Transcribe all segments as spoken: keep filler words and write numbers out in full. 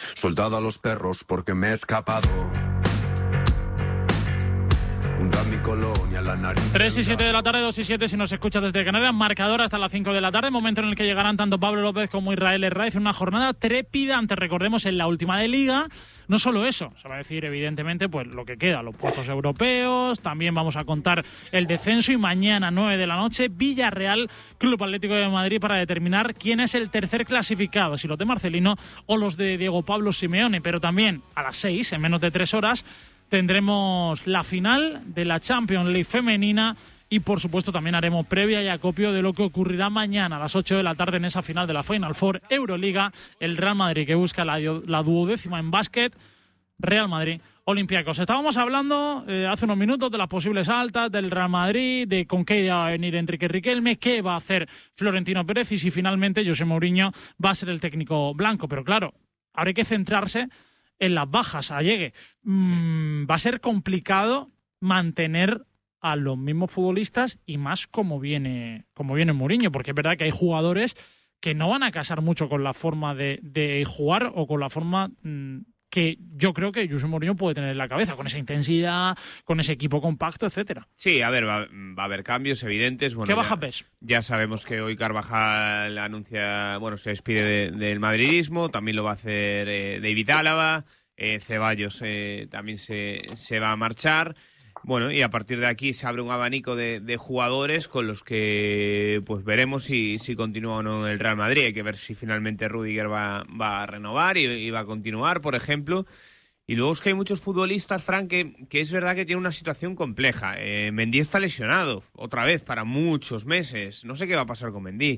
Soltado a los perros porque me he escapado. Mi colonia, la nariz. tres y siete de la tarde, dos y siete si nos escucha desde Canarias. Marcador hasta las cinco de la tarde, momento en el que llegarán tanto Pablo López como Israel Herraiz. Una jornada trepidante, recordemos, en la última de Liga. No solo eso, se va a decir evidentemente pues lo que queda, los puestos europeos. También vamos a contar el descenso y mañana, nueve de la noche, Villarreal, Club Atlético de Madrid, para determinar quién es el tercer clasificado, si los de Marcelino o los de Diego Pablo Simeone. Pero también a las seis, en menos de tres horas, tendremos la final de la Champions League femenina y, por supuesto, también haremos previa y acopio de lo que ocurrirá mañana a las ocho de la tarde en esa final de la Final Four Euroliga. El Real Madrid, que busca la, la duodécima en básquet. Real Madrid, Olympiacos. Estábamos hablando eh, hace unos minutos de las posibles altas del Real Madrid, de con qué va a venir Enrique Riquelme, qué va a hacer Florentino Pérez y si finalmente José Mourinho va a ser el técnico blanco. Pero claro, habrá que centrarse en las bajas a Llegue. Mm, va a ser complicado mantener a los mismos futbolistas y más como viene, como viene Mourinho, porque es verdad que hay jugadores que no van a casar mucho con la forma de, de jugar o con la forma mm, que yo creo que José Mourinho puede tener en la cabeza, con esa intensidad, con ese equipo compacto, etcétera. Sí, a ver, va, va a haber cambios evidentes. Bueno, ¿qué baja ya, ves? Ya sabemos que hoy Carvajal anuncia, bueno, se despide de, del madridismo, también lo va a hacer eh, David Álava, eh, Ceballos eh, también se, se va a marchar. Bueno, y a partir de aquí se abre un abanico de, de jugadores con los que pues veremos si, si continúa o no en el Real Madrid. Hay que ver si finalmente Rüdiger va, va a renovar y, y va a continuar, por ejemplo. Y luego es que hay muchos futbolistas, Fran, que, que es verdad que tienen una situación compleja. Eh, Mendy está lesionado, otra vez, para muchos meses. No sé qué va a pasar con Mendy.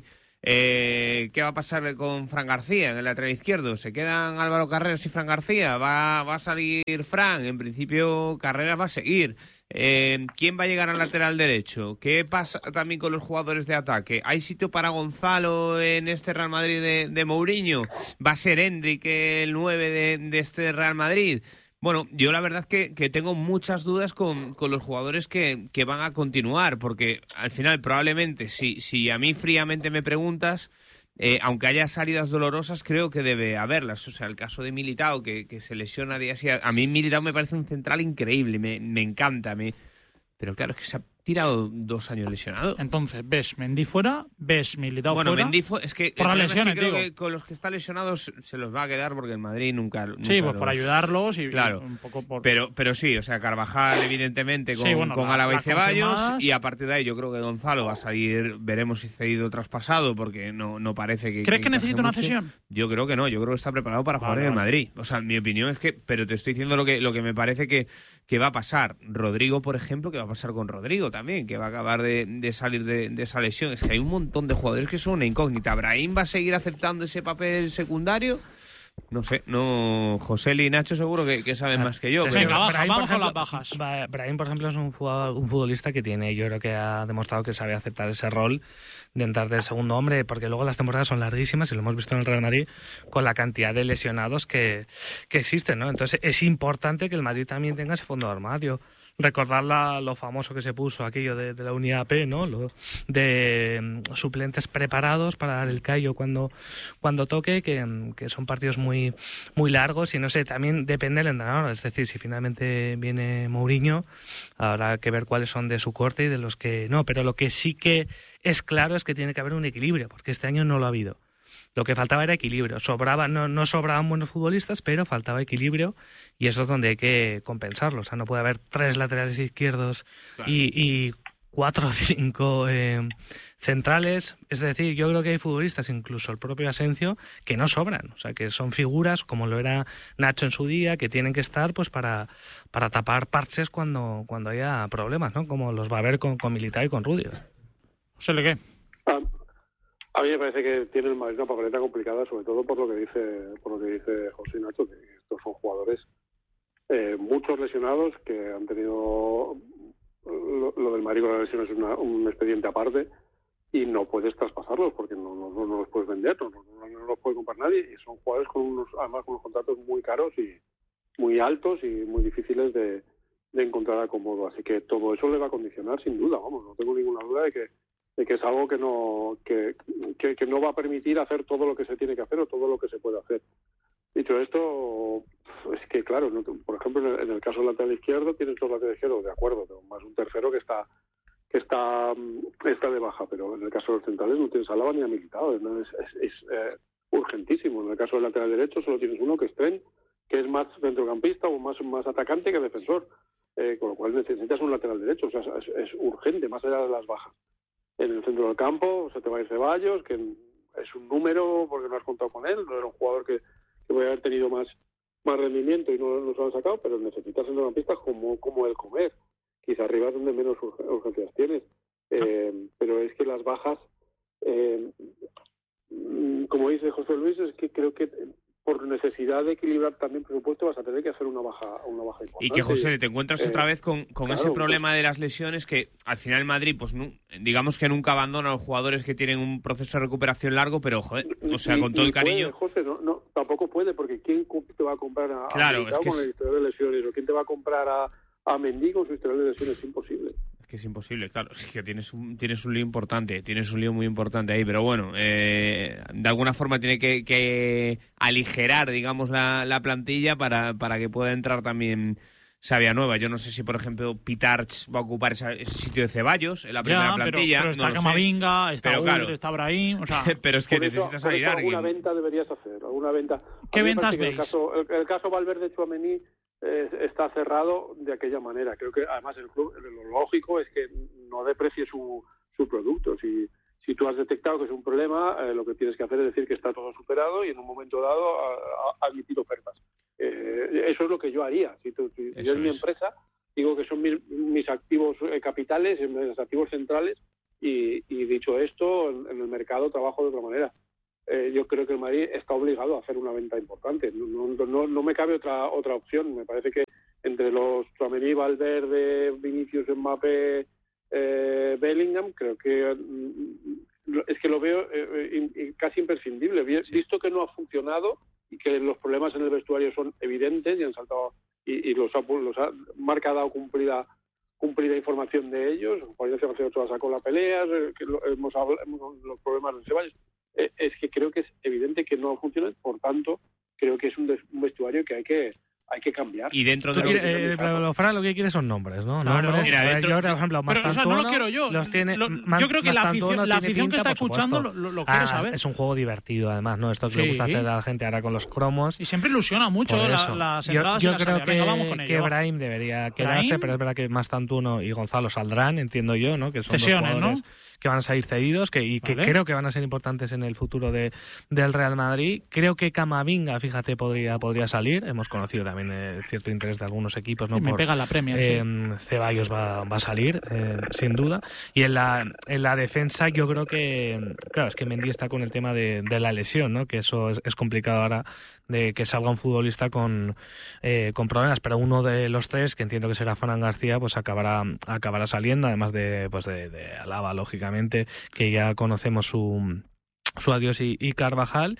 Eh, ¿Qué va a pasar con Fran García en el lateral izquierdo? ¿Se quedan Álvaro Carreras y Fran García? ¿Va, va a salir Fran? En principio Carreras va a seguir. Eh, ¿Quién va a llegar al lateral derecho? ¿Qué pasa también con los jugadores de ataque? ¿Hay sitio para Gonzalo en este Real Madrid de, de Mourinho? ¿Va a ser Endrick el nueve de, de este Real Madrid? Bueno, yo la verdad es que, que tengo muchas dudas con, con los jugadores que, que van a continuar, porque al final probablemente, si, si a mí fríamente me preguntas, eh, aunque haya salidas dolorosas, creo que debe haberlas. O sea, el caso de Militao, que, que se lesiona día a día. A mí Militao me parece un central increíble, me, me encanta. Me... Pero claro, es que se ha tirado dos años lesionado. Entonces, ves Mendy fuera, ves Militao bueno, fuera. Mendy fue, es que por las lesiones, es que creo digo. que con los que están lesionados se los va a quedar porque el Madrid nunca. nunca sí, pues los... por ayudarlos y, claro. y un poco por. Pero, pero sí, o sea, Carvajal, evidentemente, con, sí, bueno, con la, Álava y Ceballos. Y a partir de ahí, yo creo que Gonzalo va a salir, veremos si cedido o traspasado, porque no, no parece que. ¿Crees que, que necesita una mucho. cesión? Yo creo que no, yo creo que está preparado para jugar vale, en el vale. Madrid. O sea, mi opinión es que. Pero te estoy diciendo lo que, lo que me parece que. ¿Qué va a pasar? Rodrigo, por ejemplo, ¿qué va a pasar con Rodrigo también? Que va a acabar de, de salir de, de esa lesión. Es que hay un montón de jugadores que son una incógnita. ¿Brahim va a seguir aceptando ese papel secundario? No sé, no. José y Nacho seguro que, que saben más que yo. Venga, pero... baja, Brahim, vamos por con ejemplo, las bajas. Brahim, por ejemplo, es un jugador, un futbolista que tiene, yo creo que ha demostrado que sabe aceptar ese rol de entrar del segundo hombre, porque luego las temporadas son larguísimas y lo hemos visto en el Real Madrid con la cantidad de lesionados que, que existen, ¿no? Entonces es importante que el Madrid también tenga ese fondo de armario. Recordar la, lo famoso que se puso aquello de, de la unidad P, ¿no? Lo de um, suplentes preparados para dar el callo cuando, cuando toque, que, que son partidos muy, muy largos y no sé, también depende del entrenador. Es decir, si finalmente viene Mourinho, habrá que ver cuáles son de su corte y de los que no. Pero lo que sí que es claro es que tiene que haber un equilibrio, porque este año no lo ha habido. Lo que faltaba era equilibrio. Sobraba, no, no sobraban buenos futbolistas, pero faltaba equilibrio y eso es donde hay que compensarlo. O sea, no puede haber tres laterales izquierdos claro. y, y cuatro o cinco eh, centrales. Es decir, yo creo que hay futbolistas, incluso el propio Asensio, que no sobran. O sea, que son figuras, como lo era Nacho en su día, que tienen que estar pues para, para tapar parches cuando, cuando haya problemas, ¿no? Como los va a haber con, con Militao y con Rüdiger. ¿Se le qué? Ah. A mí me parece que tiene el Madrid una papeleta complicada, sobre todo por lo que dice por lo que dice José Nacho, que estos son jugadores, eh, muchos lesionados que han tenido lo, lo del Madrid con la lesión es una, un expediente aparte y no puedes traspasarlos porque no, no, no los puedes vender, no, no, no, no los puede comprar nadie y son jugadores con unos además con unos contratos muy caros y muy altos y muy difíciles de, de encontrar acomodo, así que todo eso le va a condicionar sin duda, vamos, no tengo ninguna duda de que de que es algo que no que, que, que no va a permitir hacer todo lo que se tiene que hacer o todo lo que se puede hacer. Dicho esto, es que claro, no, por ejemplo, en el, en el caso del lateral izquierdo tienes dos laterales izquierdos, de acuerdo, pero más un tercero que está que está está de baja, pero en el caso de los centrales no tienes a Alaba ni a Militao, ¿no? es, es, es eh, urgentísimo. En el caso del lateral derecho solo tienes uno que es Trent, que es más centrocampista o más más atacante que defensor, eh, con lo cual necesitas un lateral derecho, o sea, es, es urgente, más allá de las bajas. En el centro del campo se te va a ir Ceballos, que es un número porque no has contado con él, no era un jugador que, que puede haber tenido más más rendimiento y no nos lo han sacado, pero necesitas centrocampistas como, como el Comer. Quizá arriba es donde menos urgencias tienes. Eh, pero es que las bajas, eh, como dice José Luis, es que creo que por necesidad de equilibrar también presupuesto vas a tener que hacer una baja una baja importante. Y que, José, te encuentras eh, otra vez con, con claro, ese problema pues, de las lesiones que al final Madrid, pues no, digamos que nunca abandona a los jugadores que tienen un proceso de recuperación largo, pero, joder, o sea, con todo el cariño... Puede, José, no, no, tampoco puede, porque ¿quién te va a comprar a, claro, a Militao es que con es... el historial de lesiones? ¿O quién te va a comprar a, a Mendy con su historial de lesiones? Es imposible. Es que es imposible, claro, es que tienes un, tienes un lío importante, tienes un lío muy importante ahí, pero bueno, eh, de alguna forma tiene que, que aligerar, digamos, la, la plantilla para, para que pueda entrar también Sabia Nueva. Yo no sé si, por ejemplo, Pitarch va a ocupar esa, ese sitio de Ceballos en la primera ya, plantilla. Pero, pero está no Camavinga, está pero, Ud, claro. está Brahim, o sea... pero es que por necesitas eso, salir por eso alguien. alguna venta deberías hacer, alguna venta. ¿Qué ventas veis? El caso, el, el caso Valverde-Tchouaméni eh, está cerrado de aquella manera. Creo que además el club, lo lógico es que no deprecie su, su producto. Si, si tú has detectado que es un problema, eh, lo que tienes que hacer es decir que está todo superado y en un momento dado a, a, admitir ofertas. Eh, eso es lo que yo haría. Si, tú, si yo en mi empresa digo que son mis, mis activos eh, capitales, mis activos centrales, y, y dicho esto, en, en el mercado trabajo de otra manera. Eh, yo creo que el Madrid está obligado a hacer una venta importante. No, no, no, no me cabe otra otra opción. Me parece que entre los Tchouaméni, Valverde, Vinicius, Mbappé, eh, Bellingham, creo que mm, es que lo veo eh, in, casi imprescindible. Visto que no ha funcionado y que los problemas en el vestuario son evidentes y han saltado y, y los, ha, los ha Marca ha dado cumplida cumplida información de ellos. Juan Ignacio Ochoa sacó la pelea, que lo, hemos hablado hemos, los problemas de Ceballos. Eh, es que creo que es evidente que no funciona, por tanto, creo que es un, des, un vestuario que hay que hay que cambiar. Y dentro de lo, que, eh, pero Fran, lo que quiere son nombres, ¿no? Claro, nombres. Mira, dentro... Yo, por ejemplo, pero, o sea, no lo quiero yo. Los tiene, lo, Man, yo creo que la afición, la afición pinta, que está escuchando lo, lo, lo quiere ah, saber. Es un juego divertido, además, ¿no? Esto que sí. le gusta hacer a la gente ahora con los cromos. Y siempre ilusiona mucho la, las entradas yo, yo y las creo salidas. que, Venga, vamos con ello. que Brahim debería quedarse, ¿Brahim? Pero es verdad que Mastantuono y Gonzalo saldrán, entiendo yo, ¿no? Que son Cesiones, dos jugadores, ¿no? Que van a salir cedidos, que, y que vale. creo que van a ser importantes en el futuro de, del Real Madrid. Creo que Camavinga, fíjate, podría podría salir. Hemos conocido también eh, cierto interés de algunos equipos, ¿no? Y me Por, pega la Premier, eh, sí. Ceballos va, va a salir, eh, sin duda. Y en la, en la defensa yo creo que, claro, es que Mendy está con el tema de, de la lesión, ¿no? Que eso es, es complicado ahora de que salga un futbolista con, eh, con problemas, pero uno de los tres, que entiendo que será Fran García, pues acabará acabará saliendo, además de pues de, de Alaba, lógicamente, que ya conocemos su su adiós y, y Carvajal,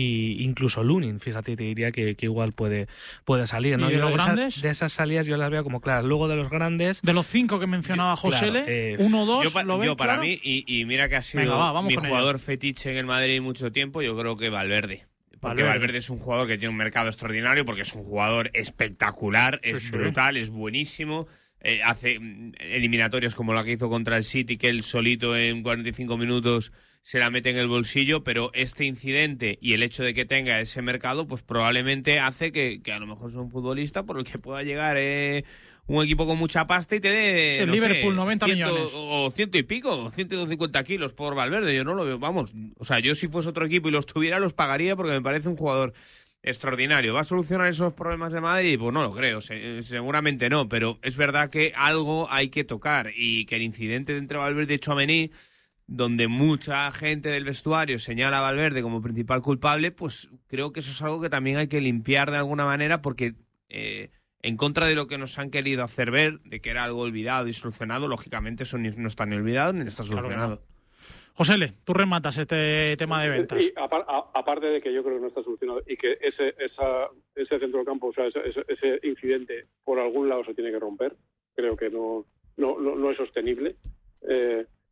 y incluso Lunin, fíjate, te diría que, que igual puede puede salir, ¿no? ¿Y de yo los esa, grandes? De esas salidas yo las veo como claras. Luego de los grandes... De los cinco que mencionaba José claro, L, eh, uno, dos, yo, pa, ¿lo ves, yo para claro? mí, y, y mira que ha sido Venga, va, mi jugador ello. fetiche en el Madrid mucho tiempo, yo creo que Valverde. Porque Valverde. Valverde es un jugador que tiene un mercado extraordinario, porque es un jugador espectacular, sí, es sí. brutal, es buenísimo. Eh, hace eliminatorias como la que hizo contra el City, que él solito en cuarenta y cinco minutos se la mete en el bolsillo, pero este incidente y el hecho de que tenga ese mercado, pues probablemente hace que, que a lo mejor sea un futbolista por el que pueda llegar eh, un equipo con mucha pasta y te dé, sí, no Liverpool, sé, noventa ciento, millones. o ciento y pico, ciento cincuenta kilos por Valverde. Yo no lo veo, vamos, o sea, yo si fuese otro equipo y los tuviera, los pagaría porque me parece un jugador extraordinario. ¿Va a solucionar esos problemas de Madrid? Pues no lo creo, se, seguramente no, pero es verdad que algo hay que tocar, y que el incidente entre Valverde y Tchouaméni, donde mucha gente del vestuario señala a Valverde como principal culpable, pues creo que eso es algo que también hay que limpiar de alguna manera, porque eh, en contra de lo que nos han querido hacer ver, de que era algo olvidado y solucionado, lógicamente eso ni, no está ni olvidado ni está solucionado. Claro. José L, tú rematas este tema de ventas. Y apar, a, aparte de que yo creo que no está solucionado y que ese esa, ese centrocampo, o sea, ese, ese, ese incidente por algún lado se tiene que romper, creo que no no no, no es sostenible. Eh,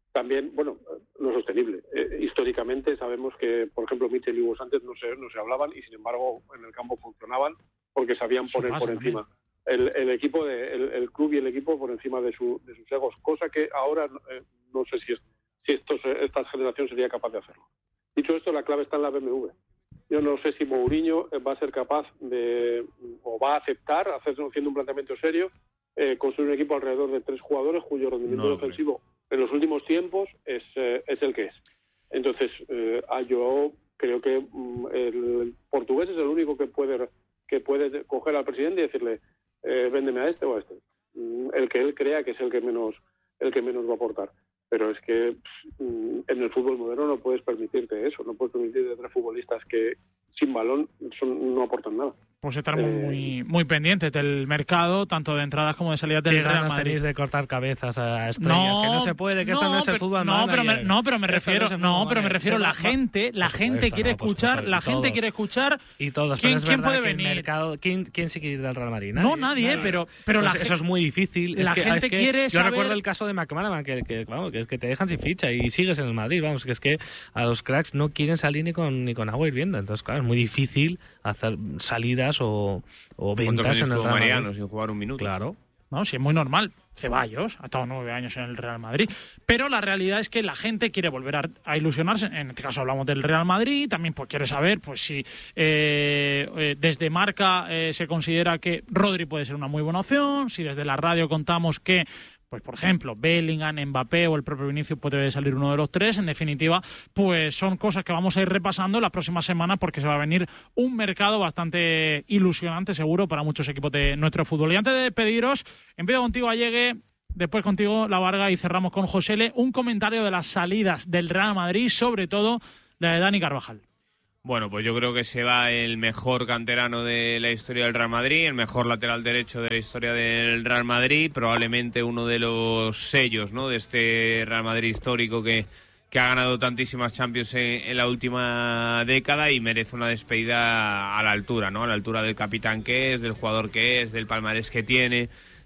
también, bueno, no sostenible. Eh, históricamente sabemos que, por ejemplo, Mitchell y Hugo Sánchez no se, no se hablaban y, sin embargo, en el campo funcionaban porque sabían poner por encima el, el equipo, de, el, el club y el equipo por encima de, su, de sus egos, cosa que ahora eh, no sé si, es, si estos, esta generación sería capaz de hacerlo. Dicho esto, la clave está en la B M W. Yo no sé si Mourinho va a ser capaz de, o va a aceptar, haciendo un planteamiento serio, eh, construir un equipo alrededor de tres jugadores cuyo rendimiento no, ofensivo en los últimos tiempos es, eh, es el que es. Entonces, eh, yo creo que mm, el portugués es el único que puede que puede coger al presidente y decirle eh, véndeme a este o a este. Mm, el que él crea que es el que menos el que menos va a aportar. Pero es que mm, en el fútbol moderno no puedes permitirte eso, no puedes permitirte tres futbolistas que sin balón son, no aportan nada. Pues estaremos eh, muy muy pendientes del mercado, tanto de entradas como de salidas del Real Madrid. Tenéis de cortar cabezas a estrellas, no, que no se puede, que no, esto no es el fútbol. No, pero me, no, pero me refiero, no, no pero me refiero la gente, la gente quiere escuchar, la gente quiere escuchar. Y todos. ¿Quién, ¿quién puede venir? Mercado, ¿quién, ¿Quién se quiere ir del Real Madrid? ¿Nadie? No, nadie, nadie. pero pero pues la eso es muy difícil. La es que, gente es que quiere yo saber. Yo recuerdo el caso de McManaman, que, que, vamos, que es que te dejan sin ficha y sigues en el Madrid, vamos, que es que a los cracks no quieren salir ni con ni con agua hirviendo, entonces claro, es muy difícil hacer salidas o, o ventas en el Real Madrid. Mariano sin jugar un minuto. Claro. No, sí, es muy normal. Ceballos ha estado nueve años en el Real Madrid. Pero la realidad es que la gente quiere volver a, a ilusionarse. En este caso hablamos del Real Madrid. También pues quiere saber pues si eh, eh, desde Marca eh, se considera que Rodri puede ser una muy buena opción. Si desde la radio contamos que, pues por ejemplo, Bellingham, Mbappé o el propio Vinicius puede salir uno de los tres. En definitiva, pues son cosas que vamos a ir repasando las próximas semanas porque se va a venir un mercado bastante ilusionante, seguro, para muchos equipos de nuestro fútbol. Y antes de despediros, empiezo contigo, Allegue, después contigo, La Varga, y cerramos con Josele. Un comentario de las salidas del Real Madrid, sobre todo la de Dani Carvajal. Bueno, pues yo creo que se va el mejor canterano de la historia del Real Madrid, el mejor lateral derecho de la historia del Real Madrid, probablemente uno de los sellos, ¿no?, de este Real Madrid histórico que, que ha ganado tantísimas Champions en, en la última década y merece una despedida a la altura, ¿no?, a la altura del capitán que es, del jugador que es, del palmarés que tiene.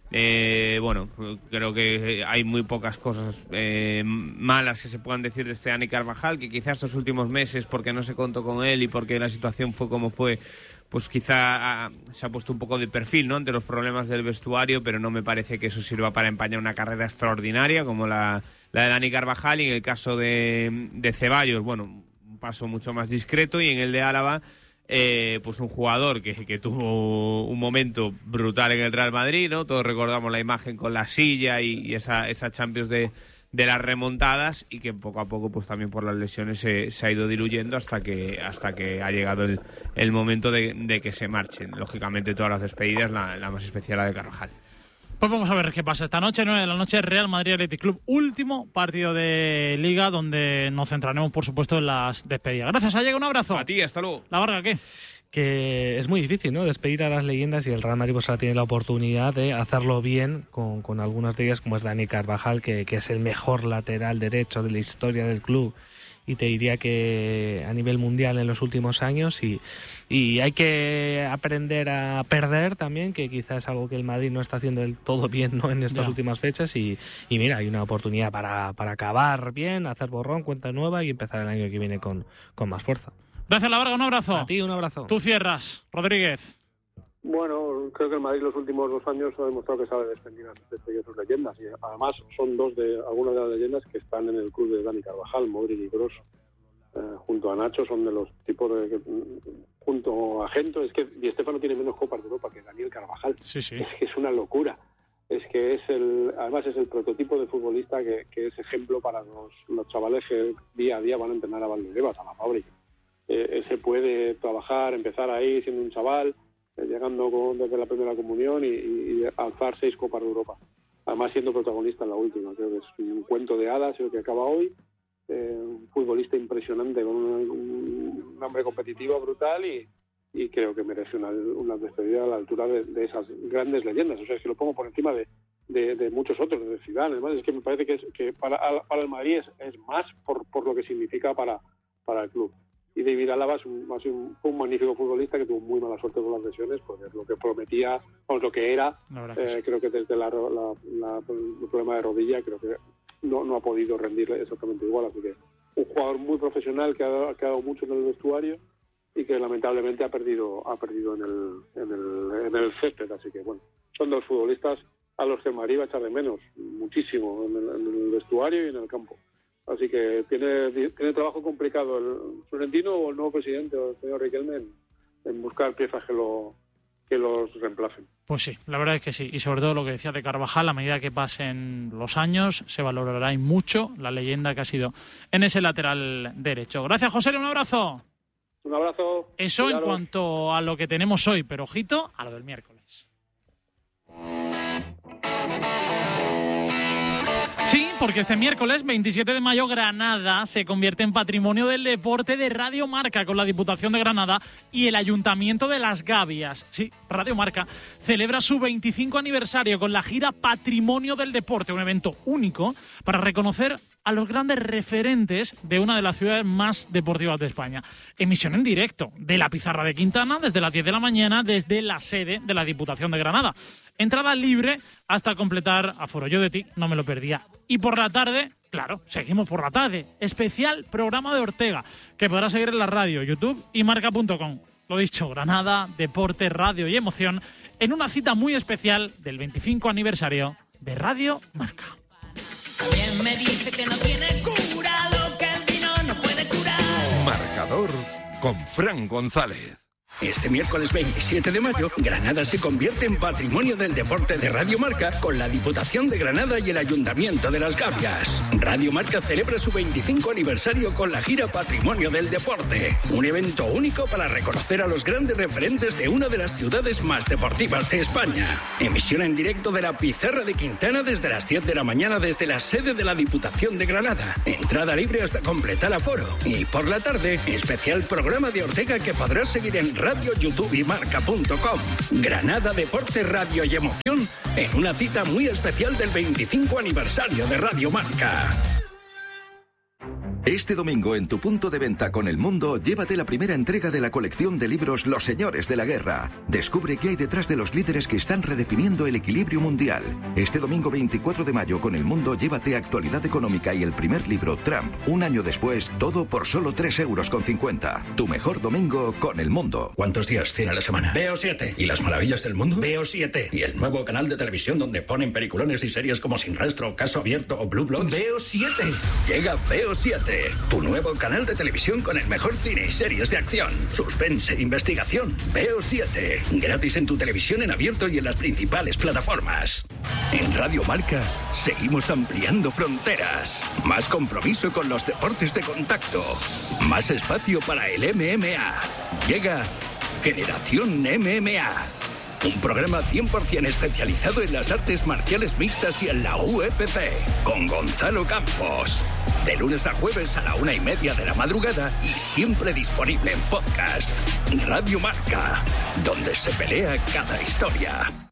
Eh, bueno, creo que hay muy pocas cosas eh, malas que se puedan decir de este Dani Carvajal, que quizás estos últimos meses, porque no se contó con él y porque la situación fue como fue, pues quizá ha, se ha puesto un poco de perfil, ¿no?, ante los problemas del vestuario, pero no me parece que eso sirva para empañar una carrera extraordinaria como la, la de Dani Carvajal. Y en el caso de, de Ceballos, bueno, un paso mucho más discreto, y en el de Álava, Eh, pues un jugador que, que tuvo un momento brutal en el Real Madrid, ¿no? Todos recordamos la imagen con la silla y, y esa, esa Champions de, de las remontadas, y que poco a poco, pues también por las lesiones se, se ha ido diluyendo hasta que hasta que ha llegado el, el momento de, de que se marchen. Lógicamente todas las despedidas, la, la más especial la de Carvajal. Pues vamos a ver qué pasa esta noche, nueve de la noche, Real Madrid Athletic Club, último partido de Liga, donde nos centraremos, por supuesto, en las despedidas. Gracias, Allegue, un abrazo. A ti, hasta luego. La Varga, ¿qué? Que es muy difícil, ¿no?, despedir a las leyendas, y el Real Madrid pues ahora tiene la oportunidad de hacerlo bien con, con algunas de ellas, como es Dani Carvajal, que, que es el mejor lateral derecho de la historia del club, y te diría que a nivel mundial en los últimos años, y, y hay que aprender a perder también, que quizás es algo que el Madrid no está haciendo del todo bien, ¿no?, en estas ya. últimas fechas, y, y mira, hay una oportunidad para, para acabar bien, hacer borrón, cuenta nueva y empezar el año que viene con, con más fuerza. Gracias, La Varga, un abrazo. A ti, un abrazo. Tú cierras, Rodríguez. Bueno, creo que el Madrid los últimos dos años ha demostrado que sabe despedir a sus leyendas, y además son dos de algunas de las leyendas que están en el club de Dani Carvajal, Modric y Kroos, eh, junto a Nacho, son de los tipos de que, junto a Gento, es que Di Stéfano tiene menos Copas de Europa que Daniel Carvajal. Sí, sí. Es que es una locura. Es que es el, además es el prototipo de futbolista que, que es ejemplo para los, los chavales que día a día van a entrenar a Valdebebas, a la fábrica. Eh, se puede trabajar, empezar ahí siendo un chaval, llegando con, desde la primera comunión y, y alzar seis Copas de Europa. Además siendo protagonista en la última. Creo que es un cuento de hadas el que acaba hoy. Eh, un futbolista impresionante con una, un hambre competitiva brutal y, y creo que merece una, una despedida a la altura de, de esas grandes leyendas. O sea, es que lo pongo por encima de, de, de muchos otros, de Zidane. Además, es que me parece que, es, que para, para el Madrid es, es más por, por lo que significa para, para el club. Y David Álava es un, un, un magnífico futbolista que tuvo muy mala suerte con las lesiones, porque es lo que prometía, o lo que era, eh, creo que desde la, la, la, el problema de rodilla, creo que no, no ha podido rendir exactamente igual. Así que un jugador muy profesional que ha, que ha dado mucho en el vestuario y que lamentablemente ha perdido ha perdido en el en el, en el césped. Así que bueno, son dos futbolistas a los que Madrid va a echar de menos muchísimo en el, en el vestuario y en el campo. Así que tiene tiene trabajo complicado el Florentino o el nuevo presidente, o el señor Riquelme, en, en buscar piezas que lo que los reemplacen. Pues sí, la verdad es que sí. Y sobre todo lo que decía de Carvajal, a medida que pasen los años, se valorará y mucho la leyenda que ha sido en ese lateral derecho. Gracias, José, un abrazo. Un abrazo. Eso en cuanto a lo que tenemos hoy, pero ojito a lo del miércoles. Sí, porque este miércoles veintisiete de mayo Granada se convierte en patrimonio del deporte de Radio Marca con la Diputación de Granada y el Ayuntamiento de Las Gavias. Sí, Radio Marca celebra su veinticinco aniversario con la gira Patrimonio del Deporte, un evento único para reconocer a los grandes referentes de una de las ciudades más deportivas de España. Emisión en directo de la Pizarra de Quintana desde las diez de la mañana desde la sede de la Diputación de Granada. Entrada libre hasta completar aforo. Yo de ti no me lo perdía. Y por la tarde, claro, seguimos por la tarde. Especial programa de Ortega, que podrás seguir en la radio, YouTube y marca punto com. Lo dicho, Granada, deporte, radio y emoción en una cita muy especial del veinticinco aniversario de Radio Marca. Alguien me dice que no tiene cura lo que el vino no puede curar. Marcador con Fran González. Este miércoles veintisiete de mayo, Granada se convierte en patrimonio del deporte de Radio Marca con la Diputación de Granada y el Ayuntamiento de Las Gavias. Radio Marca celebra su veinticinco aniversario con la gira Patrimonio del Deporte, un evento único para reconocer a los grandes referentes de una de las ciudades más deportivas de España. Emisión en directo de la Pizarra de Quintana desde las diez de la mañana desde la sede de la Diputación de Granada. Entrada libre hasta completar aforo. Y por la tarde, especial programa de Ortega que podrás seguir en Radio, YouTube y marca punto com. Granada, deporte, radio y emoción en una cita muy especial del veinticinco aniversario de Radio Marca. Este domingo en tu punto de venta con El Mundo, llévate la primera entrega de la colección de libros Los Señores de la Guerra. Descubre qué hay detrás de los líderes que están redefiniendo el equilibrio mundial. Este domingo veinticuatro de mayo con El Mundo, llévate Actualidad Económica y el primer libro, Trump. Un año después, todo por solo tres euros con cincuenta. Tu mejor domingo con El Mundo. ¿Cuántos días tiene a la semana? Veo siete. ¿Y las maravillas del mundo? Veo siete. ¿Y el nuevo canal de televisión donde ponen peliculones y series como Sin Rastro, Caso Abierto o Blue Bloods? Veo siete. Llega Veo siete. Tu nuevo canal de televisión con el mejor cine y series de acción, suspense e investigación. Veo siete. Gratis en tu televisión en abierto y en las principales plataformas. En Radio Marca seguimos ampliando fronteras. Más compromiso con los deportes de contacto. Más espacio para el M M A. Llega Generación M M A. Un programa cien por ciento especializado en las artes marciales mixtas y en la U F C. Con Gonzalo Campos. De lunes a jueves a la una y media de la madrugada y siempre disponible en podcast. Radio Marca, donde se pelea cada historia.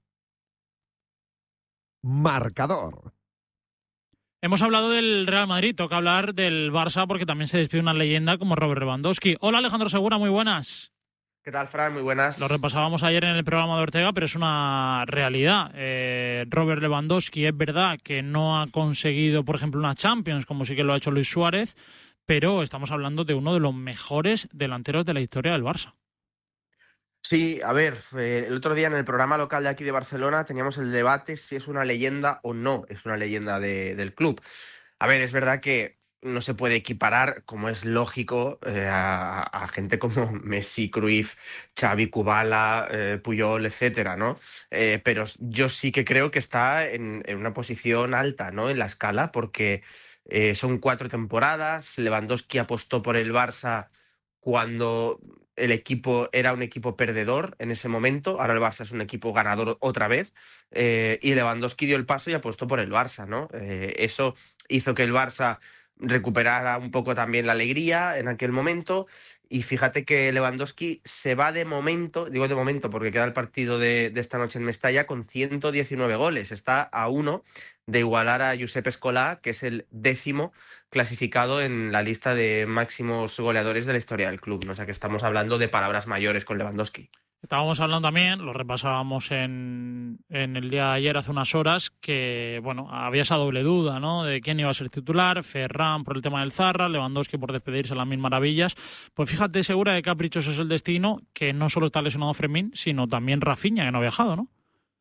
Marcador. Hemos hablado del Real Madrid, toca hablar del Barça porque también se despide una leyenda como Robert Lewandowski. Hola Alejandro Segura, muy buenas. ¿Qué tal, Fran? Muy buenas. Lo repasábamos ayer en el programa de Ortega, pero es una realidad. Eh, Robert Lewandowski es verdad que no ha conseguido, por ejemplo, una Champions, como sí que lo ha hecho Luis Suárez, pero estamos hablando de uno de los mejores delanteros de la historia del Barça. Sí, a ver, eh, el otro día en el programa local de aquí de Barcelona teníamos el debate si es una leyenda o no es una leyenda de, del club. A ver, es verdad que no se puede equiparar, como es lógico, eh, a, a gente como Messi, Cruyff, Xavi, Kubala, eh, Puyol, etcétera, ¿no? Eh, pero yo sí que creo que está en, en una posición alta, ¿no? En la escala, porque eh, son cuatro temporadas. Lewandowski apostó por el Barça cuando el equipo era un equipo perdedor en ese momento. Ahora el Barça es un equipo ganador otra vez. Eh, y Lewandowski dio el paso y apostó por el Barça, ¿no? Eh, eso hizo que el Barça recuperara un poco también la alegría en aquel momento, y fíjate que Lewandowski se va de momento, digo de momento porque queda el partido de, de esta noche en Mestalla, con ciento diecinueve goles, está a uno de igualar a Josep Escolà, que es el décimo clasificado en la lista de máximos goleadores de la historia del club, ¿no? O sea que estamos hablando de palabras mayores con Lewandowski. Estábamos hablando también, lo repasábamos en, en el día de ayer hace unas horas, que bueno, había esa doble duda, ¿no? De quién iba a ser titular, Ferran por el tema del Zarra, Lewandowski por despedirse a las mil maravillas. Pues fíjate, Segura, de qué caprichoso es el destino, que no solo está lesionado Fermín, sino también Rafinha, que no ha viajado, ¿no?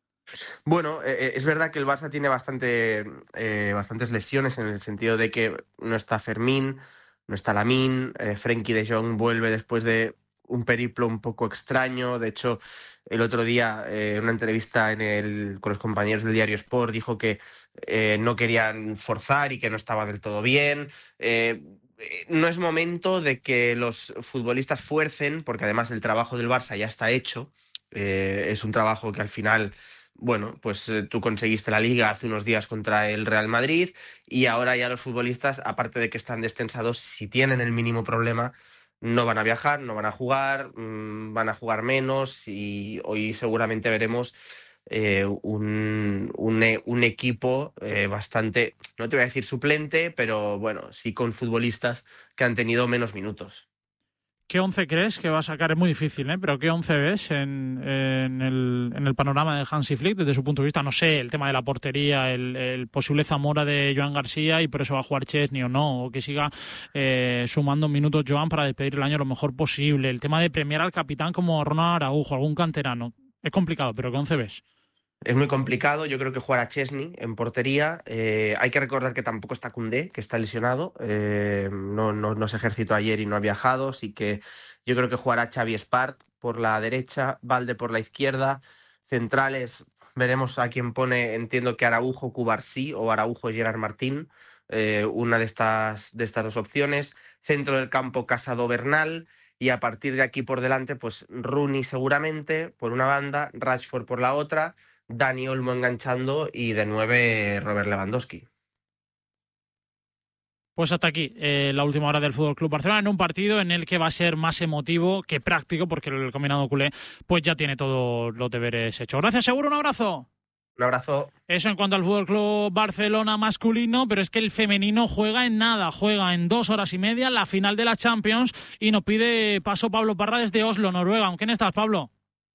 Bueno, eh, es verdad que el Barça tiene bastante, eh, bastantes lesiones en el sentido de que no está Fermín, no está Lamine, eh, Frenkie de Jong vuelve después de un periplo un poco extraño. De hecho, el otro día, en eh, una entrevista en el, con los compañeros del diario Sport, dijo que eh, no querían forzar y que no estaba del todo bien. Eh, no es momento de que los futbolistas fuercen, porque además el trabajo del Barça ya está hecho. Eh, es un trabajo que al final, bueno, pues eh, tú conseguiste la Liga hace unos días contra el Real Madrid y ahora ya los futbolistas, aparte de que están descensados, si tienen el mínimo problema, no van a viajar, no van a jugar, mmm, van a jugar menos y hoy seguramente veremos eh, un, un, un equipo eh, bastante, no te voy a decir suplente, pero bueno, sí con futbolistas que han tenido menos minutos. ¿Qué once crees que va a sacar? Es muy difícil, ¿eh? Pero ¿qué once ves en, en, el, en el panorama de Hansi Flick desde su punto de vista? No sé, el tema de la portería, el, el posible Zamora de Joan García y por eso va a jugar Chesney o no, o que siga eh, sumando minutos Joan para despedir el año lo mejor posible. El tema de premiar al capitán como Ronald Araujo, algún canterano. Es complicado, pero ¿qué once ves? Es muy complicado, yo creo que jugará Chesney en portería. Eh, hay que recordar que tampoco está Koundé, que está lesionado, eh, no, no, no se ejercitó ayer y no ha viajado, así que yo creo que jugará Xavi Espart por la derecha, Valde por la izquierda, centrales, veremos a quién pone, entiendo que Araujo, Cubarsí o Araujo, Gerard Martín, eh, una de estas, de estas dos opciones, centro del campo Casado, Bernal, y a partir de aquí por delante, pues Rooney seguramente por una banda, Rashford por la otra, Dani Olmo enganchando y de nueve Robert Lewandowski. Pues hasta aquí eh, la última hora del Fútbol Club Barcelona, en un partido en el que va a ser más emotivo que práctico, porque el combinado culé pues ya tiene todos los deberes hechos. Gracias, Seguro, un abrazo. Un abrazo. Eso en cuanto al Fútbol Club Barcelona masculino, pero es que el femenino juega en nada, juega en dos horas y media la final de la Champions y nos pide paso Pablo Parra desde Oslo, Noruega. ¿Con quién estás, Pablo?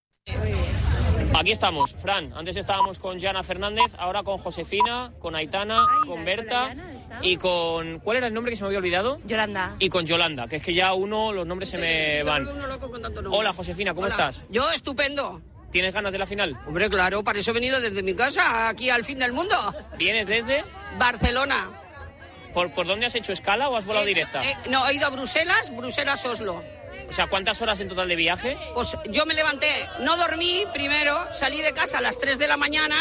Aquí estamos, Fran. Antes estábamos con Jana Fernández, ahora con Josefina, con Aitana, Ay, con Berta y con... ¿Cuál era el nombre que se me había olvidado? Yolanda. Y con Yolanda, que es que ya uno, los nombres se me sí, van. Uno loco con tanto Hola, Josefina, ¿cómo Hola. estás? Yo, estupendo. ¿Tienes ganas de la final? Hombre, claro, para eso he venido desde mi casa, aquí al fin del mundo. ¿Vienes desde? Barcelona. ¿Por, por dónde has hecho escala o has volado eh, directa? Eh, no, he ido a Bruselas, Bruselas-Oslo. O sea, ¿cuántas horas en total de viaje? Pues yo me levanté, no dormí primero, salí de casa a las tres de la mañana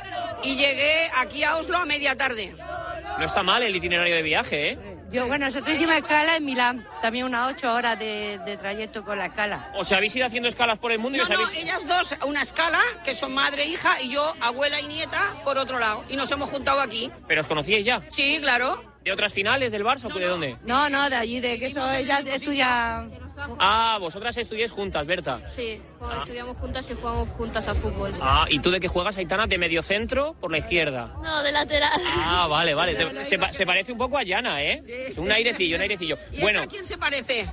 y llegué aquí a Oslo a media tarde. No está mal el itinerario de viaje, ¿eh? Yo, bueno, nosotros hicimos escala en Milán, también unas ocho horas de, de trayecto con la escala. O sea, ¿habéis ido haciendo escalas por el mundo? No, y os habéis... no, ellas dos, una escala, que son madre e hija, y yo, abuela y nieta, por otro lado. Y nos hemos juntado aquí. ¿Pero os conocíais ya? Sí, claro. ¿De otras finales del Barça o de dónde? No, no, de allí, de que eso ella estudia... Ah, vosotras estudiáis juntas, Berta. Sí, ah. estudiamos juntas y jugamos juntas a fútbol. Ah, ¿y tú de qué juegas, Aitana? ¿De medio centro por la izquierda? No, de lateral. Ah, vale, vale. Te, se, se parece un poco a Yana, ¿eh? Sí. Un airecillo, un airecillo. ¿Y bueno, a quién se parece?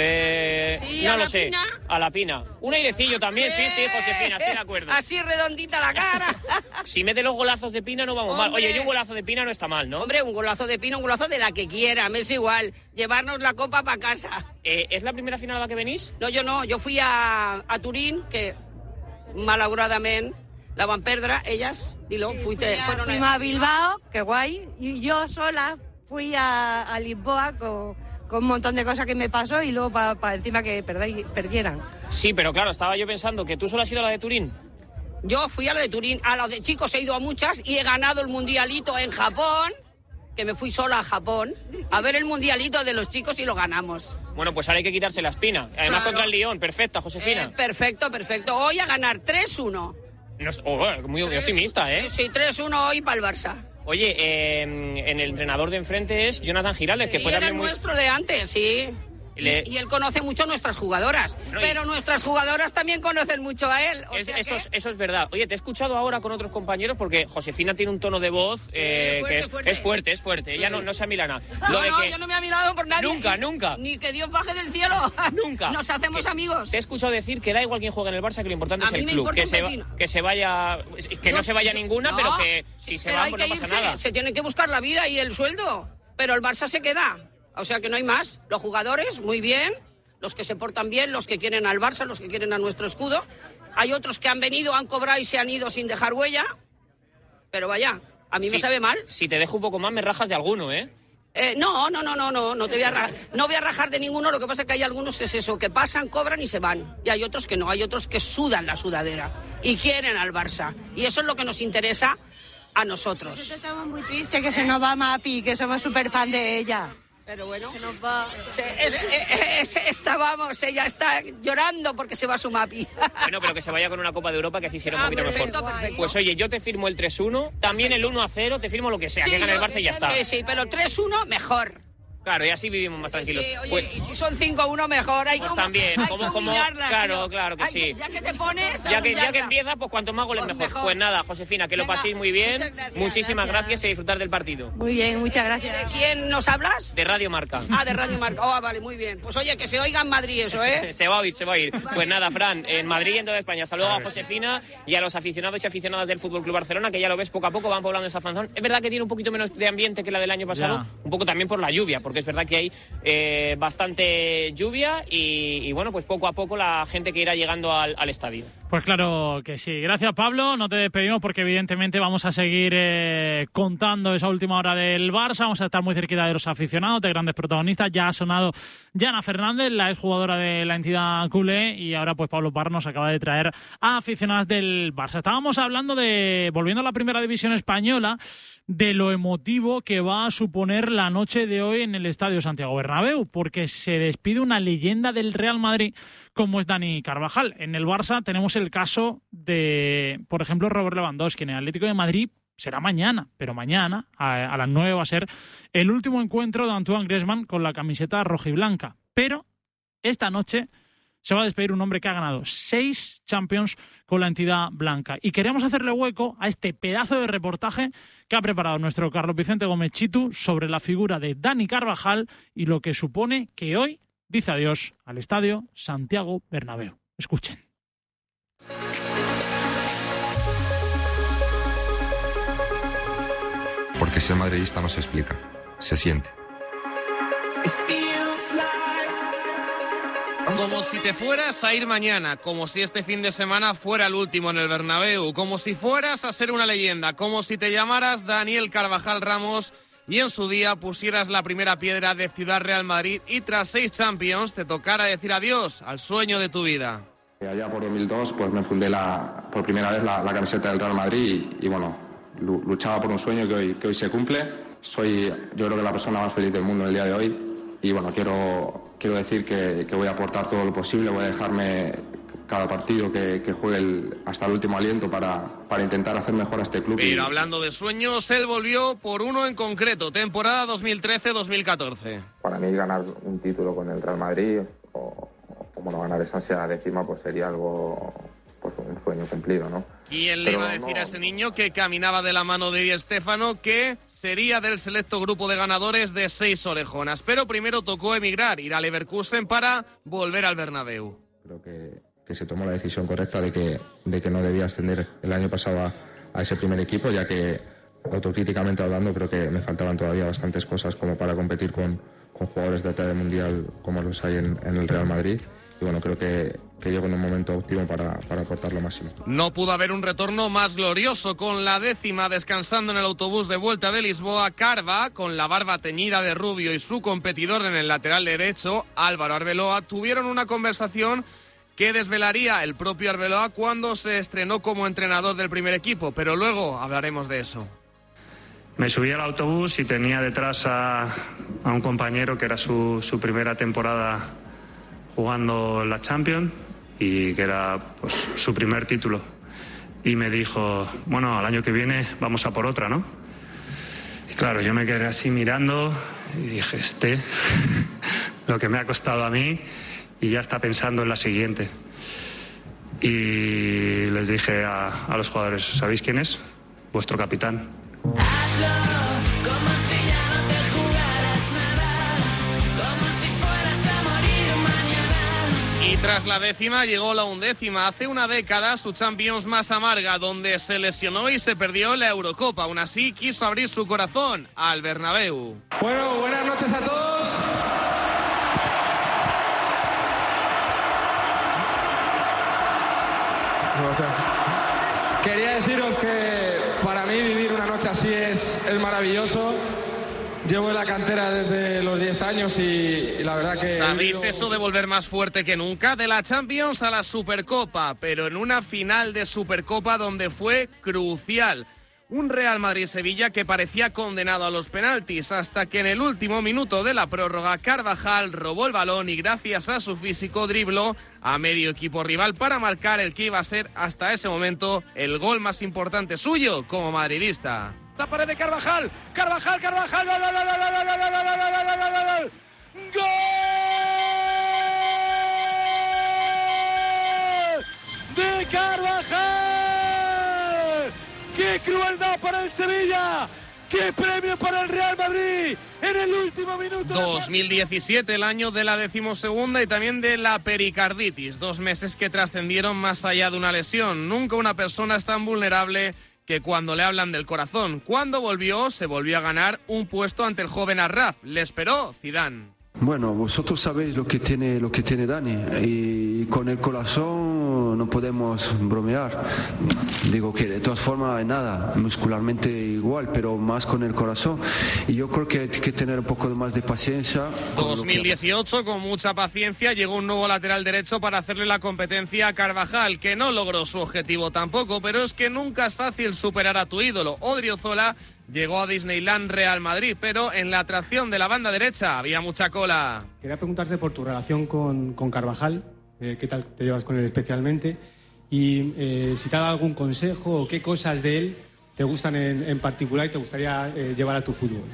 Eh, sí, no a lo la sé. Pina. A la Pina. Un airecillo también, sí, sí, Josefina, sí de acuerdo. Así redondita la cara. Si mete los golazos de Pina no vamos Hombre. mal. Oye, y un golazo de Pina no está mal, ¿no? Hombre, un golazo de Pina, un golazo de la que quiera, me es igual. Llevarnos la copa para casa. Eh, ¿Es la primera final a la que venís? No, yo no. Yo fui a, a Turín, que malauradamente la van perdre, ellas, dilo, fuiste, Fui a, fueron fuimos a Bilbao, qué guay, y yo sola fui a, a Lisboa con, con un montón de cosas que me pasó y luego para pa encima que perdí, perdieran. Sí, pero claro, estaba yo pensando que tú solo has ido a la de Turín. Yo fui a la de Turín, a la de chicos he ido a muchas y he ganado el mundialito en Japón, que me fui sola a Japón a ver el mundialito de los chicos y lo ganamos. Bueno, pues ahora hay que quitarse la espina. Además claro. Contra el Lyon, perfecta, Josefina. Eh, perfecto, perfecto. Hoy a ganar tres uno. No, oh, muy tres, optimista, ¿eh? Sí, sí, tres uno hoy para el Barça. Oye, eh, en el entrenador de enfrente es Jonathan Giraldez, sí, que fue era también el muy... nuestro de antes, sí. Le... Y, y él conoce mucho a nuestras jugadoras, no, y... pero nuestras jugadoras también conocen mucho a él. O es, sea eso, que... es, eso es verdad. Oye, te he escuchado ahora con otros compañeros porque Josefina tiene un tono de voz sí, eh, fuerte, que es fuerte. es fuerte, es fuerte. Ella no, no se amilana. No, de no, que... yo no me he amilado por nadie. Nunca, nunca. Ni que Dios baje del cielo. Nunca. Nos hacemos que, amigos. Te he escuchado decir que da igual quién juega en el Barça, que lo importante a es el club. Que se, va, que se vaya, que yo, no se vaya yo, ninguna, no, pero que si se va, pues no pasa irse, nada. Se tienen que buscar la vida y el sueldo. Pero el Barça se queda. O sea que no hay más. Los jugadores, muy bien. Los que se portan bien, los que quieren al Barça, los que quieren a nuestro escudo. Hay otros que han venido, han cobrado y se han ido sin dejar huella. Pero vaya, a mí si, me sabe mal. Si te dejo un poco más, me rajas de alguno, ¿eh? Eh, no, no, no, no, no, no te voy a rajar, no voy a rajar de ninguno. Lo que pasa es que hay algunos que es eso, que pasan, cobran y se van. Y hay otros que no, hay otros que sudan la sudadera y quieren al Barça. Y eso es lo que nos interesa a nosotros. Nosotros estamos muy tristes que se nos va Mapi, que somos súper fan de ella. Pero bueno, se nos va. Se, es, es, es, estábamos, ella está llorando porque se va su Mapi. Bueno, pero que se vaya con una Copa de Europa que así será un ah, poquito perfecto, mejor. Perfecto. Pues oye, yo te firmo el tres uno, también perfecto. El uno a cero, te firmo lo que sea, sí, que gane el Barça y ya está. Sí, sí, pero tres uno mejor. Claro, y así vivimos más tranquilos. Sí, oye, pues, y si son cinco uno mejor, hay pues como, también, hay como, que como, claro, tío. claro que hay, sí. Ya que te pones ya que, ya que empieza, pues cuanto más goles pues mejor. mejor. Pues nada, Josefina, que Venga, lo paséis muy bien. Gracias, Muchísimas gracias. gracias y disfrutar del partido. Muy bien, muchas gracias. ¿De quién nos hablas? De Radio Marca. Ah, de Radio Marca. Oh, vale, muy bien. Pues oye, que se oiga en Madrid eso, ¿eh? Se va a oír, se va a oír. Pues nada, Fran, en Madrid y en toda España. Hasta luego a Josefina y a los aficionados y aficionadas del Fútbol Club Barcelona, que ya lo ves, poco a poco van poblando esa fanzón. Es verdad que tiene un poquito menos de ambiente que la del año pasado, ya. Un poco también por la lluvia, porque es verdad que hay eh, bastante lluvia y, y bueno, pues poco a poco la gente que irá llegando al, al estadio. Pues claro que sí. Gracias, Pablo. No te despedimos porque evidentemente vamos a seguir eh, contando esa última hora del Barça. Vamos a estar muy cerquita de los aficionados, de grandes protagonistas. Ya ha sonado Jana Fernández, la exjugadora de la entidad culé, y ahora pues Pablo Parra nos acaba de traer a aficionadas del Barça. Estábamos hablando de, volviendo a la primera división española, de lo emotivo que va a suponer la noche de hoy en el Estadio Santiago Bernabéu, porque se despide una leyenda del Real Madrid como es Dani Carvajal. En el Barça tenemos el caso de, por ejemplo, Robert Lewandowski. En el Atlético de Madrid será mañana, pero mañana a, a las nueve va a ser el último encuentro de Antoine Griezmann con la camiseta rojiblanca. Pero esta noche se va a despedir un hombre que ha ganado seis Champions con la entidad blanca. Y queremos hacerle hueco a este pedazo de reportaje que ha preparado nuestro Carlos Vicente Gómez Chitu sobre la figura de Dani Carvajal y lo que supone que hoy dice adiós al Estadio Santiago Bernabéu. Escuchen. Porque ser madridista no se explica, se siente. Como si te fueras a ir mañana, como si este fin de semana fuera el último en el Bernabéu, como si fueras a ser una leyenda, como si te llamaras Daniel Carvajal Ramos y en su día pusieras la primera piedra de Ciudad Real Madrid y tras seis Champions te tocara decir adiós al sueño de tu vida. Allá por dos mil dos pues me fundé la, por primera vez la, la camiseta del Real Madrid y, y bueno, luchaba por un sueño que hoy, que hoy se cumple. Soy yo creo que la persona más feliz del mundo el día de hoy y bueno, quiero, quiero decir que, que voy a aportar todo lo posible, voy a dejarme cada partido que, que juegue el, hasta el último aliento para, para intentar hacer mejor a este club. Pero y... hablando de sueños, él volvió por uno en concreto, temporada dos mil trece dos mil catorce. Para mí ganar un título con el Real Madrid o, o bueno, ganar esa ansia décima pues sería algo, pues un sueño cumplido, ¿no? Y él le Pero iba a decir no... a ese niño que caminaba de la mano de Di Stéfano que sería del selecto grupo de ganadores de seis orejonas. Pero primero tocó emigrar, ir al Leverkusen para volver al Bernabéu. Creo que, que se tomó la decisión correcta de que, de que no debía ascender el año pasado a, a ese primer equipo, ya que autocríticamente hablando creo que me faltaban todavía bastantes cosas como para competir con, con jugadores de talla mundial como los hay en, en el Real Madrid. Y bueno, creo que, que llego en un momento óptimo para, para aportar lo máximo. No pudo haber un retorno más glorioso. Con la décima descansando en el autobús de vuelta de Lisboa, Carva, con la barba teñida de rubio y su competidor en el lateral derecho, Álvaro Arbeloa, tuvieron una conversación que desvelaría el propio Arbeloa cuando se estrenó como entrenador del primer equipo, pero luego hablaremos de eso. Me subí al autobús y tenía detrás a, a un compañero que era su, su primera temporada jugando la Champions y que era pues su primer título. Y me dijo, bueno, al año que viene vamos a por otra, ¿no? Y claro, yo me quedé así mirando y dije, este, lo que me ha costado a mí y ya está pensando en la siguiente. Y les dije a, a los jugadores, ¿sabéis quién es? Vuestro capitán. Y tras la décima llegó la undécima. Hace una década su Champions más amarga, donde se lesionó y se perdió la Eurocopa. Aún así quiso abrir su corazón al Bernabéu. Bueno, buenas noches a todos. Quería deciros que para mí vivir una noche así es, es maravilloso. Llevo en la cantera desde los diez años y, y la verdad que... ¿Sabéis eso de volver más fuerte que nunca? De la Champions a la Supercopa, pero en una final de Supercopa donde fue crucial. Un Real Madrid-Sevilla que parecía condenado a los penaltis, hasta que en el último minuto de la prórroga Carvajal robó el balón y gracias a su físico dribló a medio equipo rival para marcar el que iba a ser hasta ese momento el gol más importante suyo como madridista. La pared de Carvajal, Carvajal, Carvajal, gol, gol, gol, gol, gol, gol, gol, gol, gol, gol, gol de Carvajal. ¡Qué crueldad para el Sevilla! ¡Qué premio para el Real Madrid en el último minuto! dos mil diecisiete, el año de la decimosegunda y también de la pericarditis. Dos meses que trascendieron más allá de una lesión. Nunca una persona es tan vulnerable que cuando le hablan del corazón. Cuando volvió, se volvió a ganar un puesto ante el joven Arraf. Le esperó Zidane. Bueno, vosotros sabéis lo que tiene lo que tiene Dani y con el corazón no podemos bromear. Digo que de todas formas nada, muscularmente igual, pero más con el corazón. Y yo creo que hay que tener un poco más de paciencia. dos mil dieciocho, con mucha paciencia, llegó un nuevo lateral derecho para hacerle la competencia a Carvajal, que no logró su objetivo tampoco, pero es que nunca es fácil superar a tu ídolo. Odriozola llegó a Disneyland Real Madrid, pero en la atracción de la banda derecha había mucha cola. Quería preguntarte por tu relación con, con Carvajal, eh, qué tal te llevas con él especialmente, y eh, si te ha dado algún consejo o qué cosas de él te gustan en, en particular y te gustaría eh, llevar a tu fútbol.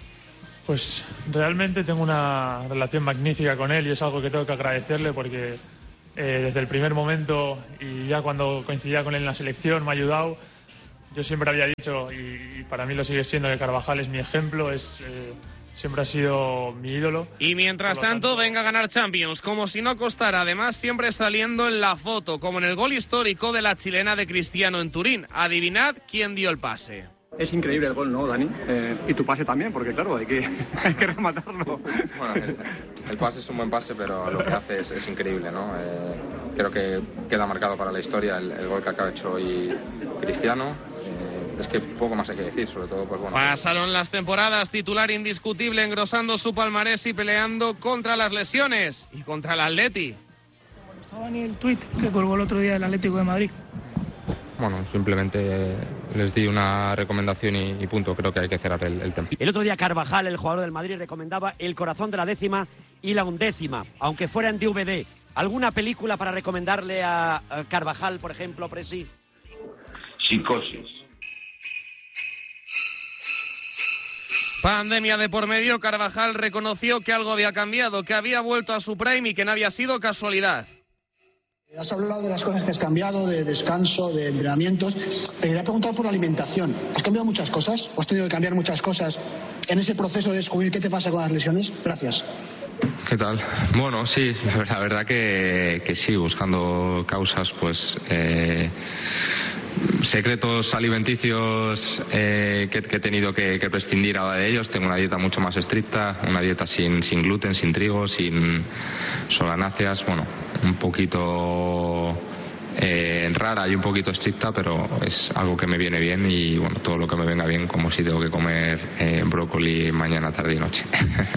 Pues realmente tengo una relación magnífica con él y es algo que tengo que agradecerle porque eh, desde el primer momento y ya cuando coincidía con él en la selección me ha ayudado. Yo siempre había dicho, y para mí lo sigue siendo, que Carvajal es mi ejemplo, es eh, siempre ha sido mi ídolo. Y mientras tanto, tanto, venga a ganar Champions, como si no costara, además siempre saliendo en la foto, como en el gol histórico de la chilena de Cristiano en Turín. Adivinad quién dio el pase. Es increíble el gol, ¿no, Dani? Eh, y tu pase también, porque claro, hay que, hay que rematarlo. Bueno, el, el pase es un buen pase, pero lo que hace es, es increíble, ¿no? Eh, creo que queda marcado para la historia el, el gol que acaba hecho hoy Cristiano. Es que poco más hay que decir, sobre todo pues bueno. Pasaron las temporadas, titular indiscutible, engrosando su palmarés y peleando contra las lesiones y contra el Atleti. Estaba ni el tuit que colgó el otro día el Atlético de Madrid. Bueno, simplemente les di una recomendación y, y punto. Creo que hay que cerrar el, el tema. El otro día Carvajal, el jugador del Madrid, recomendaba El corazón de la décima y la undécima, aunque fuera en D V D. ¿Alguna película para recomendarle a Carvajal, por ejemplo, Presi? Psicosis. Pandemia de por medio, Carvajal reconoció que algo había cambiado, que había vuelto a su prime y que no había sido casualidad. Has hablado de las cosas que has cambiado, de descanso, de entrenamientos. Te quería preguntar por la alimentación. ¿Has cambiado muchas cosas? ¿O has tenido que cambiar muchas cosas en ese proceso de descubrir qué te pasa con las lesiones? Gracias. ¿Qué tal? Bueno, sí, la verdad que, que sí, buscando causas, pues... Eh... secretos alimenticios eh, que, que he tenido que, que prescindir ahora de ellos. Tengo una dieta mucho más estricta, una dieta sin, sin gluten, sin trigo, sin solanáceas, bueno, un poquito eh, rara y un poquito estricta, pero es algo que me viene bien y bueno, todo lo que me venga bien, como si tengo que comer eh, brócoli mañana, tarde y noche.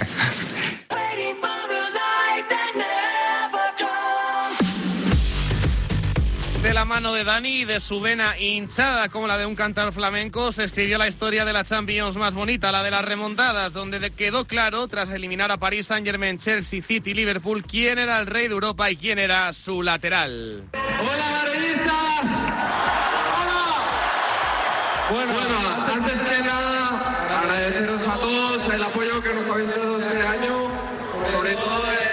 De la mano de Dani y de su vena hinchada como la de un cantor flamenco, se escribió la historia de la Champions más bonita, la de las remontadas, donde quedó claro, tras eliminar a París Saint-Germain, Chelsea, City y Liverpool, quién era el rey de Europa y quién era su lateral. ¡Hola, madridistas! ¡Hola! Bueno, bueno, antes que nada, agradeceros a todos el apoyo que nos habéis dado este año, sobre todo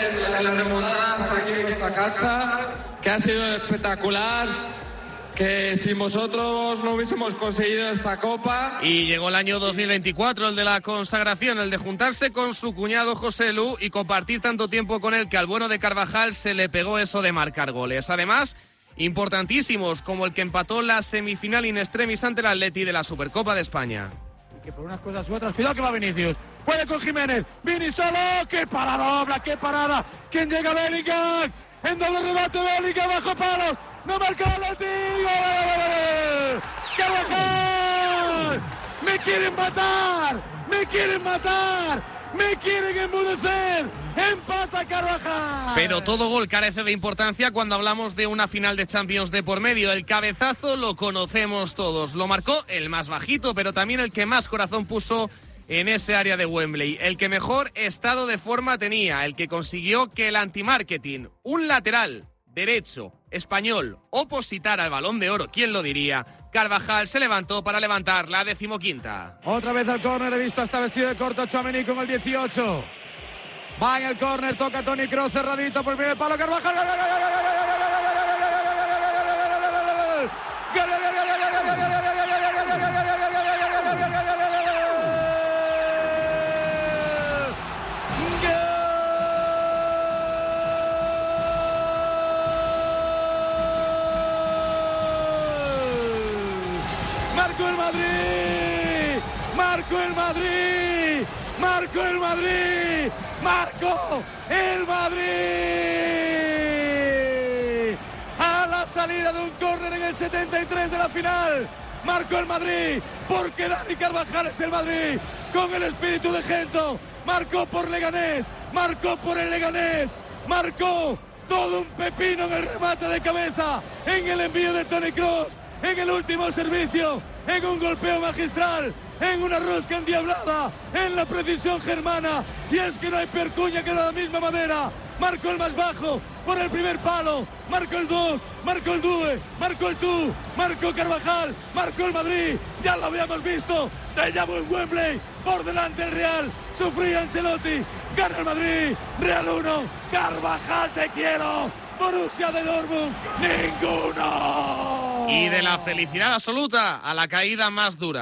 nuestra casa, que ha sido espectacular, que sin vosotros no hubiésemos conseguido esta copa. Y llegó el año dos mil veinticuatro, el de la consagración, el de juntarse con su cuñado José Lu y compartir tanto tiempo con él que al bueno de Carvajal se le pegó eso de marcar goles. Además, importantísimos, como el que empató la semifinal in extremis ante el Atleti de la Supercopa de España. Que por unas cosas u otras, cuidado que va Vinicius, puede con Jiménez, Vini solo, qué parada, obra, qué parada, ¿quién llega? Bellingham, en doble rebate Bellingham, bajo palos, no marca el Atleti, ¡gol! ¡Carvajal! ¡Me quieren matar! ¡Me quieren matar! ¡Me quieren enmudecer! ¡Empata Carvajal! Pero todo gol carece de importancia cuando hablamos de una final de Champions de por medio. El cabezazo lo conocemos todos. Lo marcó el más bajito, pero también el que más corazón puso en ese área de Wembley. El que mejor estado de forma tenía. El que consiguió que el antimarketing, un lateral derecho español, opositara al Balón de Oro. ¿Quién lo diría? Carvajal se levantó para levantar la decimoquinta. Otra vez al córner, he visto hasta vestido de corto Tchouaméni con el dieciocho. Va en el córner, toca Toni Kroos cerradito por el primer palo, Carvajal. Marcó el Madrid, marcó el Madrid, marcó el Madrid, marcó el Madrid. A la salida de un córner en el setenta y tres de la final, marcó el Madrid, porque Dani Carvajal es el Madrid, con el espíritu de Gento, marcó por Leganés, marcó por el Leganés, marcó todo un pepino en el remate de cabeza, en el envío de Toni Kroos, en el último servicio, en un golpeo magistral, en una rosca endiablada, en la precisión germana, y es que no hay percuña que la misma madera. Marcó el más bajo por el primer palo, marcó el dos, marcó el due, marcó el tú, marcó Carvajal, marcó el Madrid, ya lo habíamos visto, déjà vu en Wembley, por delante el Real, sufría Ancelotti, gana el Madrid, Real uno, Carvajal te quiero, Borussia de Dortmund, ninguno. Y de la felicidad absoluta a la caída más dura.